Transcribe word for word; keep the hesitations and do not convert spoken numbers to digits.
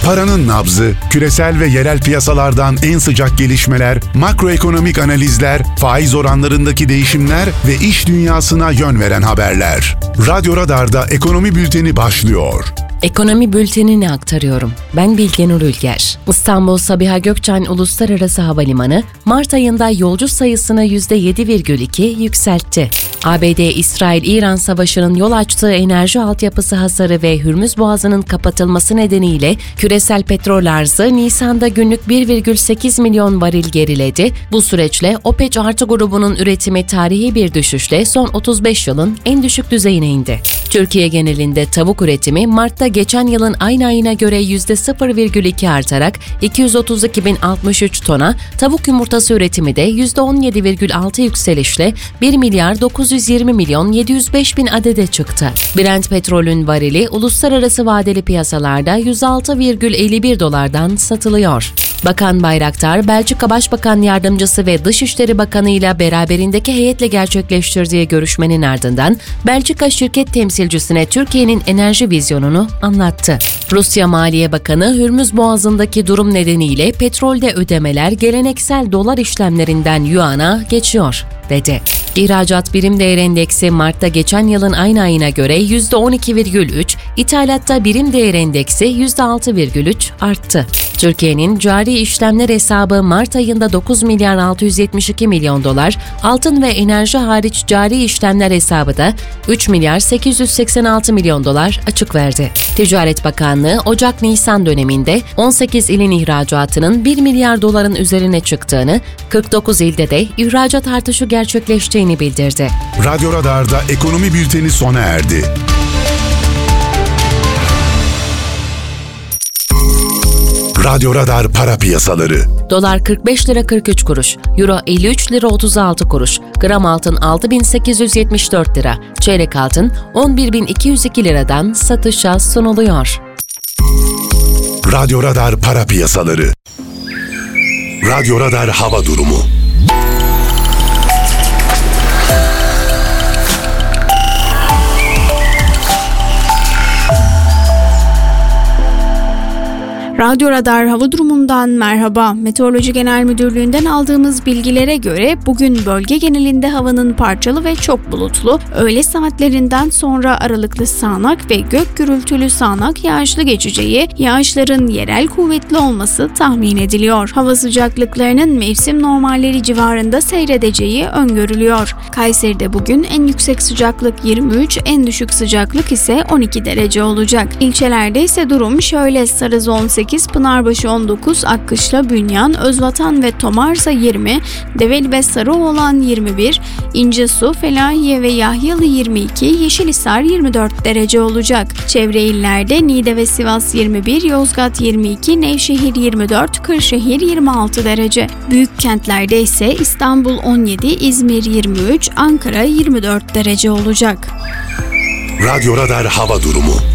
Paranın nabzı, küresel ve yerel piyasalardan en sıcak gelişmeler, makroekonomik analizler, faiz oranlarındaki değişimler ve iş dünyasına yön veren haberler. Radyo Radar'da Ekonomi Bülteni başlıyor. Ekonomi bültenini aktarıyorum. Ben Bilgenur Ülger. İstanbul Sabiha Gökçen Uluslararası Havalimanı, Mart ayında yolcu sayısını yüzde yedi virgül iki yükseltti. A B D-İsrail-İran Savaşı'nın yol açtığı enerji altyapısı hasarı ve Hürmüz Boğazı'nın kapatılması nedeniyle küresel petrol arzı Nisan'da günlük bir virgül sekiz milyon varil geriledi. Bu süreçle OPEC artı grubunun üretimi tarihi bir düşüşle son otuz beş yılın en düşük düzeyine indi. Türkiye genelinde tavuk üretimi Mart'ta geçen yılın aynı ayına göre yüzde sıfır virgül iki artarak iki yüz otuz iki bin altmış üç tona, tavuk yumurtası üretimi de yüzde on yedi virgül altı yükselişle bir milyar dokuz yüz yirmi milyon yedi yüz beş bin adede çıktı. Brent petrolün varili uluslararası vadeli piyasalarda yüz altı virgül elli bir dolardan satılıyor. Bakan Bayraktar, Belçika Başbakan Yardımcısı ve Dışişleri Bakanı ile beraberindeki heyetle gerçekleştirdiği görüşmenin ardından Belçika şirket temsilcisine Türkiye'nin enerji vizyonunu anlattı. Rusya Maliye Bakanı, Hürmüz Boğazı'ndaki durum nedeniyle petrolde ödemeler geleneksel dolar işlemlerinden yuana geçiyor, dedi. İhracat birim değer endeksi Mart'ta geçen yılın aynı ayına göre yüzde on iki virgül üç, ithalatta birim değer endeksi yüzde altı virgül üç arttı. Türkiye'nin cari işlemler hesabı Mart ayında dokuz milyar altı yüz yetmiş iki milyon dolar, altın ve enerji hariç cari işlemler hesabı da üç milyar sekiz yüz seksen altı milyon dolar açık verdi. Ticaret Bakanlığı, Ocak-Nisan döneminde on sekiz ilin ihracatının bir milyar doların üzerine çıktığını, kırk dokuz ilde de ihracat artışı gerçekleştiğini bildirdi. Radyo Radar'da Ekonomi Bülteni sona erdi. Radyo Radar para piyasaları. Dolar kırk beş lira kırk üç kuruş, Euro elli üç lira otuz altı kuruş, gram altın altı bin sekiz yüz yetmiş dört lira, çeyrek altın on bir bin iki yüz iki liradan satışa sunuluyor. Radyo Radar para piyasaları. Radyo Radar hava durumu. Radyo Radar hava durumundan merhaba. Meteoroloji Genel Müdürlüğü'nden aldığımız bilgilere göre bugün bölge genelinde havanın parçalı ve çok bulutlu, öğle saatlerinden sonra aralıklı sağanak ve gök gürültülü sağanak yağışlı geçeceği, yağışların yerel kuvvetli olması tahmin ediliyor. Hava sıcaklıklarının mevsim normalleri civarında seyredeceği öngörülüyor. Kayseri'de bugün en yüksek sıcaklık yirmi üç, en düşük sıcaklık ise on iki derece olacak. İlçelerde ise durum şöyle: Sarız on sekiz, Pınarbaşı on dokuz, Akkışla, Bünyan, Özvatan ve Tomarza yirmi, Develi ve Sarıoğlan yirmi bir, İncesu, Felahiye ve Yahyalı yirmi iki, Yeşilhisar yirmi dört derece olacak. Çevre illerde Niğde ve Sivas yirmi bir, Yozgat yirmi iki, Nevşehir yirmi dört, Kırşehir yirmi altı derece. Büyük kentlerde ise İstanbul on yedi, İzmir yirmi üç, Ankara yirmi dört derece olacak. Radyo Radar hava durumu.